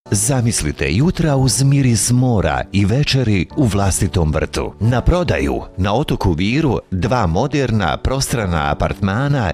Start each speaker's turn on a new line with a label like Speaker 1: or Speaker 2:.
Speaker 1: Zamislite jutra uz miris mora i večeri u vlastitom vrtu. Na prodaju na otoku Viru 2 moderna prostrana apartmana